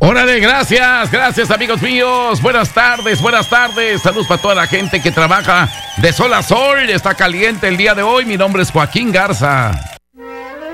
Órale, gracias amigos míos, buenas tardes, saludos para toda la gente que trabaja de sol a sol, está caliente el día de hoy, mi nombre es Joaquín Garza.